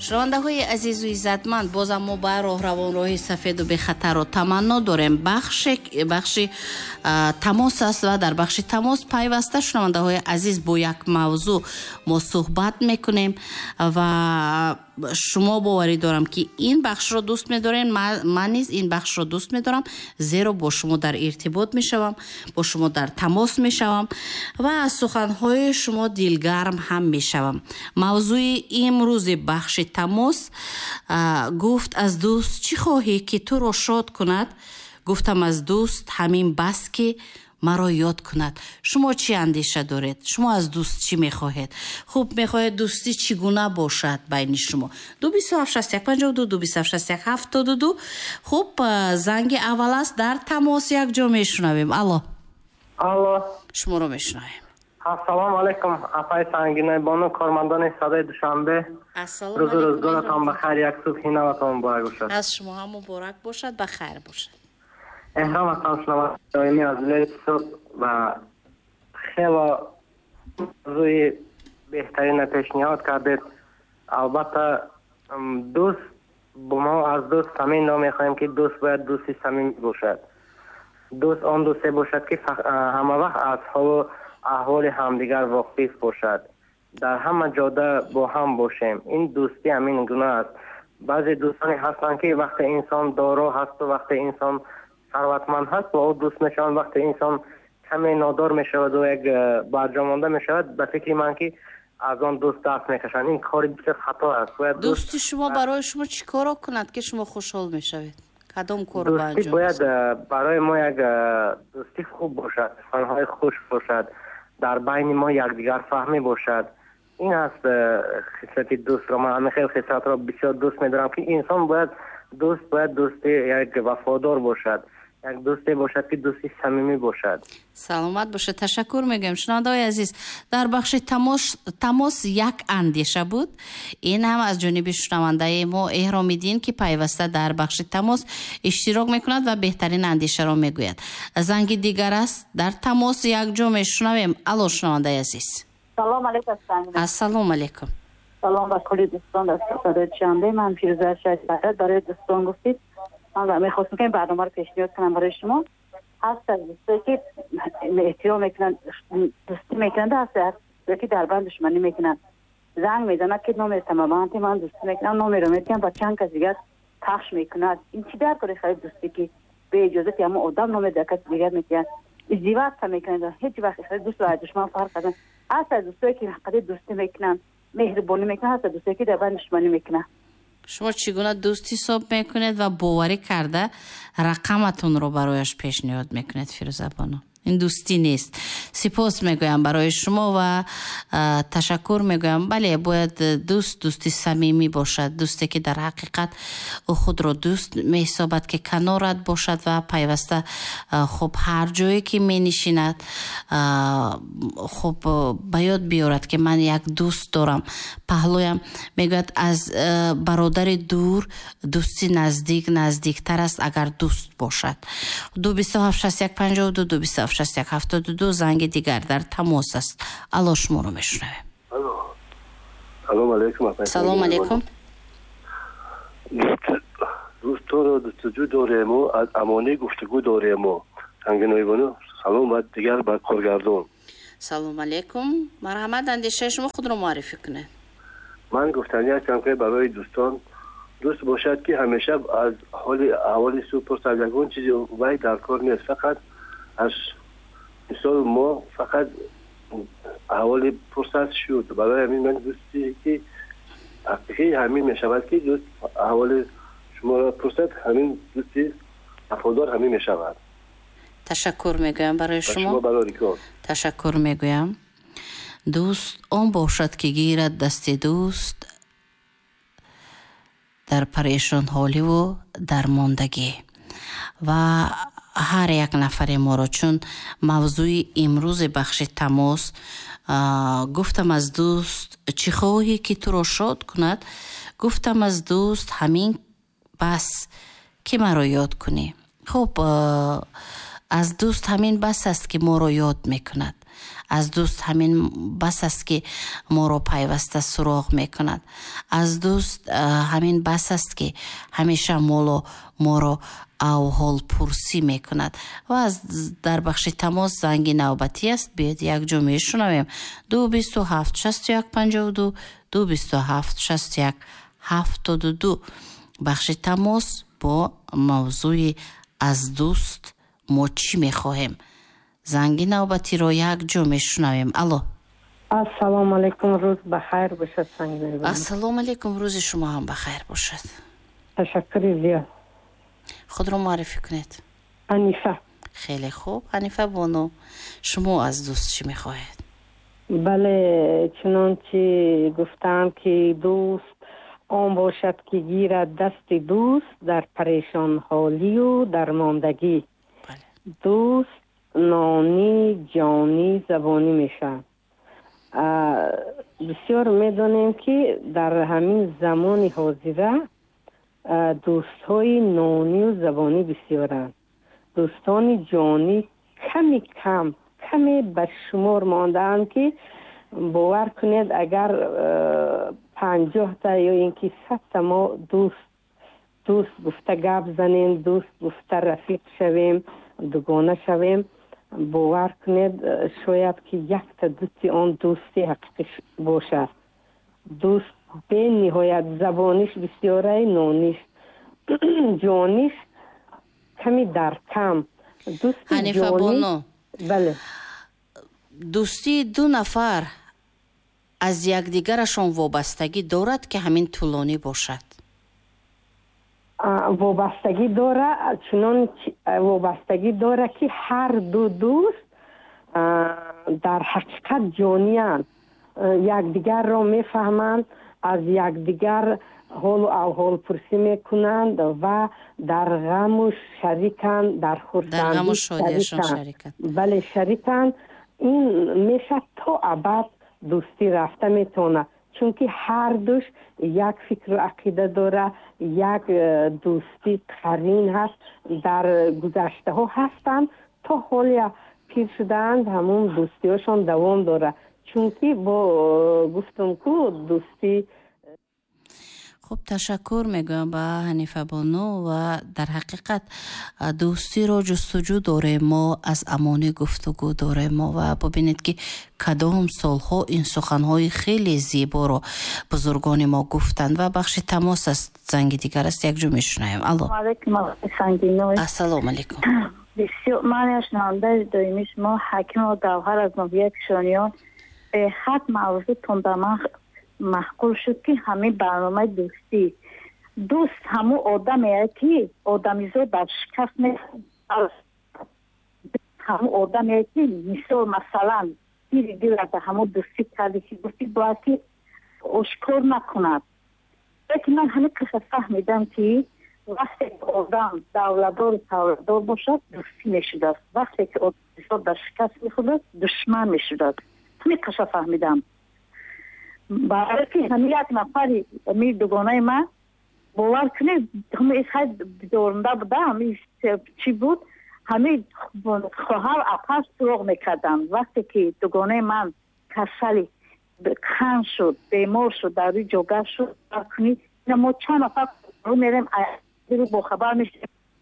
шунавандаҳои азизу иззатманд, бозам мо ба роҳравон роҳи сафеду бехатару таманно дорем. бахши тамос аст ва дар бахши тамос пайваста шунавандаҳои азиз бо як мавзӯъ мо суҳбат мекунем ва шумо боварӣ дорам ки ин бахшро дӯст медорем. ман низ ин бахшро дӯст медорам, зеро бо шумо дар иртибот мешавам, бо шумо дар тамос мешавам ва аз суханҳои шумо дилгарм ҳам мешавам. мавзӯи имрӯзи бахши тамос гуфт: аз дӯст чӣ хоҳӣ ки туро шод кунад? гуфтам: аз дӯст ҳамин бас ки маро ёд кунад. шумо чӣ андеша доред? шумо аз дӯст чӣ мехоҳед? хуб, мехоҳед дӯстӣ чӣ гуна бошад байни шумо? 2276152 2276172. хуб, занги аввал аст, дар тамос як ҷо мешунавем. алло, шуморо мешунавем. ассалому алайкум. апай сангинаи бону кормандони садаи душанбе, рӯзу рӯзгоратон ба хайр, як субҳи наватон муборак бошад. аз шумо ҳам муборак бошад, ба хайр бошад. эҳром ҳастам, шунавандаи доимӣ аз лесу ва хело мавзӯи беҳтарина пешниҳод кардед. албатта дӯст, мо аз дӯст самин мехоҳем ки дӯст бояд дӯсти самимӣ бошад. дӯст он дӯсте бошад ки ҳама вақт аз ҳолу аҳволи ҳамдигар воқиф бошад, дар ҳама ҷода бо ҳам бошем. ин дӯстӣ ҳамин гуна аст. баъзе дӯстоне ҳастанд ки вақте инсон доро ҳасту вақте инсон сарватманд ҳаст ба ӯ дӯст мешаванд, вақте инсон каме нодор мешаваду як барҷамонда мешавад, ба фикри ман ки аз он дӯст даст мекашанд. ин кори бисёр хато аст. дӯсти шумо барои шумо чӣ коро кунад ки шумо хушҳол мешавед? кадом корро ба анҷом? дӯстӣ бояд барои мо як дӯстӣ хуб бошад, суханҳои хуш бошад, дар байни мо якдигар фаҳмӣ бошад. ин аст хислати дӯстро. ман ҳамин хел хислатро бисёр дӯст медорам ки инсон бояд дӯсти як вафодор бошад, як дӯсте бошад ки дӯсти самимӣ бошад. саломат бошед. ташаккур мегӯем. шунавандаҳои азиз, дар бахши тамос як андеша буд. ин ҳам аз ҷониби шунавандаи мо эҳромиддин ки пайваста дар бахши тамос иштирок мекунад ва беҳтарин андешаро мегӯяд. занги дигар аст, дар тамос як ҷо мешунавем. алло, шунавандаи азиз. салом алейкум. ассалому алейкум. салом ба кули дӯстон дар садаи душанбе. ман фирӯза шайбаҳра барои дӯстон гуфтид. ман мехостам ки барномаро пешниҳод кунам барои шумо. ҳаст аз дӯстое ки эҳтиром мекунанд, дӯстӣ мекунанд, ҳаст аз ки дар банд душманӣ мекунанд. занг мезанад ки номер тамоманти ман дӯстӣ мекунам, номеро метиҳам ба чанд каси дигар пахш мекунад. ин чӣ дар кори хари дӯстӣ ки бе иҷозати ҳамон одам номер дар каси дигар метиҳад? издивоҷ ҳам мекунанд. ҳеҷ вақт хари дӯст ва душман фарқ кардан. ҳаст аз дӯстое ки ҳақиқатан дӯстӣ мекунанд, меҳрубонӣ мекунанд, ҳаст аз дӯстое ки дар банд душманӣ мекунанд. шумо чӣ гуна дӯст ҳисоб мекунед ва боварӣ карда рақаматонро барояш пешниҳод мекунед? фирӯза боно, ин дӯстӣ нест. сипос мегӯям барои шумо ва ташаккур мегӯям. бале, бояд дӯсти самимӣ бошад, дӯсте ки дар ҳақиқат ӯ худро дӯст меҳисобад ки канорат бошад ва пайваста хуб ҳар ҷое ки менишинад хуб ба ёд биёрад ки ман як дӯст дорам. паҳлӯям мегӯяд аз бародари дур дӯсти наздиктар аст агар дӯст бошад. 2276152 2276172. занги дигар дар тамос аст. алло, шуморо мешунавем. салом алейкум. салом алейкум. дӯсторо дӯстуҷӯ дорему, аз амонӣ гуфтугӯ дорему. сангиноибону салом ва дигар ба коргардон. салом алейкум. марҳамат, андешаи шумо худро муаррифӣ кунед. ман гуфтанӣ ҳастам ки барои дӯстон дӯст бошад ки ҳамеша аз ҳаволи сӯ пурсад. ягон чизи вай дар кор нест. фақат аз мисол мо фақат ҳаволи пурсад шуд. барои ҳамин ман дӯсти ки ҳақиқӣ ҳамин мешавад ки дӯст ҳаволи шуморо пурсад, ҳамин дӯсти вафодор ҳамин мешавад. ташаккур мегӯям барои шумо. ташаккур мегӯям. дӯст он бошад ки гирад дасти дӯст дар парешонҳоливу дармондагӣ. ва ҳар як нафари моро, чун мавзӯи имрӯзи бахши тамос гуфтам аз дӯст чӣ хоҳӣ ки туро шод кунад? гуфтам аз дӯст ҳамин бас ки маро ёд кунӣ. хуб, аз дӯст ҳамин бас аст ки моро ёд мекунад. аз дӯст ҳамин бас аст ки моро пайваста суроғ мекунад. аз дӯст ҳамин бас аст ки ҳамеша моро аҳволпурсӣ мекунад. ва дар бахши тамос занги навбатӣ аст. биёед якҷо мешунавем. 227 61 52 227 61 72 бахши тамос бо мавзӯи аз дӯст мо чӣ мехоҳем. занги навбатиро якҷо мешунавем. алло. ассалому алайкум, рӯз бахайр бошад. ассалому алайкум, рӯзи шумо ҳам бахайр бошад. ташаккури зиёд. худро маърифӣ кунед. ҳанифа. хеле хуб. ҳанифа боно, шумо аз дӯст чӣ мехоҳед? бале, чунончи гуфтам ки дӯст он бошад ки гирад дасти дӯст дар парешонҳолию дармондагӣ. дӯст нони ҷонӣ забонӣ мешавад. бисёр медонем ки дар ҳамин замони ҳозира дӯстҳои нонию забонӣ бисёранд. дӯстони ҷонӣ каме ба шумор мондаанд ки бовар кунед агар 50-та ё ин ки 100-та мо дӯст гуфта гап занем, дӯст гуфта рафиқ шавем, дугона шавем, бовар кунед шояд ки якта дусти он дӯсти ҳақиқӣ бошад. дӯст бениҳоят забониш бисёрай, нониш ҷониш ками дар кам. ҳанифа боно, бале, дӯстии ду нафар аз якдигарашон вобастагӣ дорад ки ҳамин тӯлонӣ бошад? вобастагӣ дора, чунон вобастагӣ дора ки ҳар ду дӯст дар ҳақиқат ҷониянд, якдигарро мефаҳманд, аз якдигар ҳолу аҳволпурсӣ мекунанд ва дар ғаму шариканд, дар хурсандӣ шариканд. бале, шариканд. ин меша то абад дӯстӣ рафта метавонад, чунки ҳар душ як фикру ақида дора, як дӯстӣ қарин ҳаст. дар гузаштаҳо ҳастанд, то ҳолия пир шудаанд, ҳамун дӯстиҳошон давом дора, чунки бо гуфтум ку дӯстӣ. خب تشکر میگم با حنیفه بانو و در حقیقت دوستی رو جستجو داره ما، از امانه گفتگو داره ما و ببینید که کدام سالها این سخنهای خیلی زیبا رو بزرگان ما گفتند و بخش تماس است. زنگ دیگر است، یک جو میشنویم. الو. السلام علیکم. بسیار من شنونده دائمی شما حکیم و گوهر از نویه کشانیان به حد موضوع تندمان محقول شد که همه برنامه دوستی دوست همون آدمیه که آدمیزه بر شکست میخواد، همون آدمیه که مثلا دیل از همون دوستی کرده که دوستی باید که اشکار نکند. لیکن من همه کسا فهمیدم که وقتی آدم دولتدار باشد دوستی میشود، وقتی که آدمیزه بر شکست میخواد دشمن میشود. همه کسا فهمیدم. برای که همه یک نفری می دوگانه من باور کنید همه از خیلی دورنده بوده، همه چی بود، همه خواهر اپاس سراغ میکردن. وقتی که دوگانه من کسلی خان شد، بیمار شد، در روی جوگر شد، باور کنید ما چند نفر رو میریم رو با خبر میشیم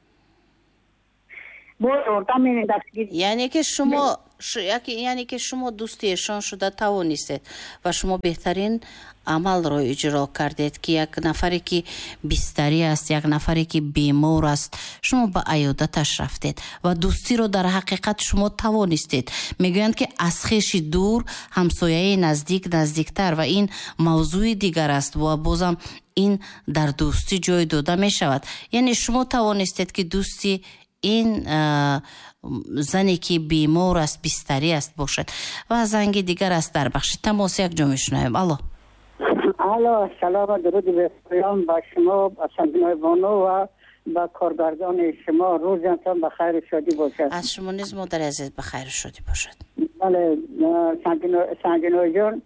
یعنی که شما دوستیشان شده توانستید و شما بهترین عمل را اجرا کردید که یک نفری که بستری است، یک نفری که بیمار است، شما به عیادتش رفتید و دوستی رو در حقیقت شما توانستید. میگویند که از خویش دور همسایه نزدیکتر و این موضوع دیگر است و بازم این در دوستی جای داده می شود. یعنی شما توانستید که دوستی این زنی که بیمار است، بستری است باشد. و زنگ دیگر است در بخش تماس یک جا میشنویم. الو. الو، سلام و درود به پایان با شما، با سنجینای بانو و با کارگردان شما. روزتان بخیر و شادی باشد. از شما نیز مادر عزیز بخیر و شادی باشد. بله سنجینای جان،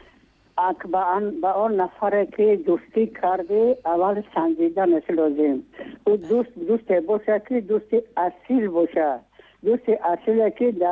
با آن نفره که دوستی کرده اول سنجیدن است لازم. او دوست باشه که دوست اصیل باشه، دوست اصیلی که در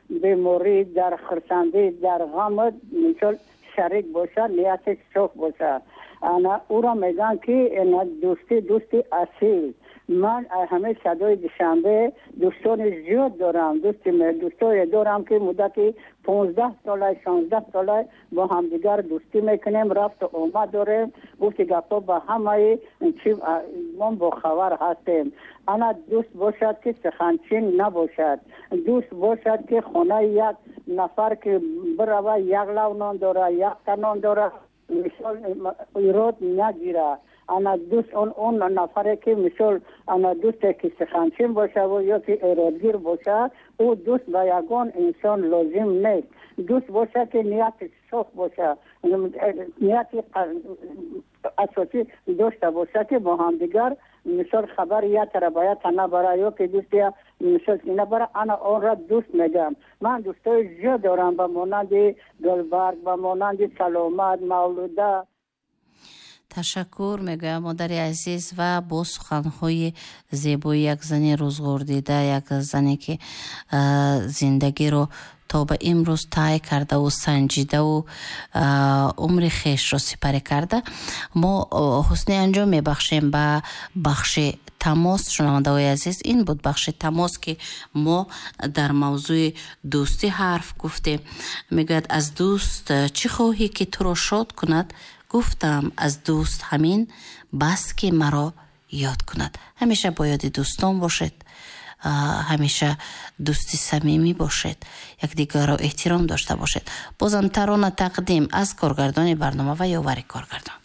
بیماری در خرسندی در غم مثال شریک باشه نیتش صاف باشه انا او را میگن که این دوستی اصیل من همه صدای دوشنبه دوستان زیاد دارم دوستای دارم که مدتی 15 ساله 16 ساله با همدیگر دوستی میکنیم رفت و آمد داریم گفتی گپا با همه ما با خبر هستیم انا دوست باشد که سخنچین نباشد دوست باشد که خانه یک نفر که بروه یک لو نان داره یک تنان داره مثال ایراد نگیره انا دوست اون نفره که مثال انا دوست که سخنچین باشه و یا که ارادگیر باشه او دوست با یگان انسان لازم نیست دوست باشه که نیت صاف باشه نیت اساسی داشته باشه که با هم دیگر مثال خبر یا طرف باید نبره یا که دوستی مثال نبره انا آن را دوست میگم من دوستای زیاد دارم با مانند گلبرگ با مانند سلامت مولوده تشکر میگویم مادری عزیز و با سخنهای زیبایی یک زنی روزگار دیده یک زنی که زندگی رو تا به امروز طی کرده و سنجیده و عمر خیش رو سپری کرده ما حسن انجام میبخشیم به بخش تماس. شنونده‌های عزیز این بود بخش تماس که ما در موضوع دوستی حرف گفتیم. میگوید از دوست چی خواهی که تو رو شاد کند؟ گفتم از دوست همین بس که مرا یاد کند. همیشه با یاد دوستان باشد، همیشه دوستی صمیمی باشد، یک دیگر را احترام داشته باشد. بازم ترانه تقدیم از کارگردان برنامه و یاوری کارگردان.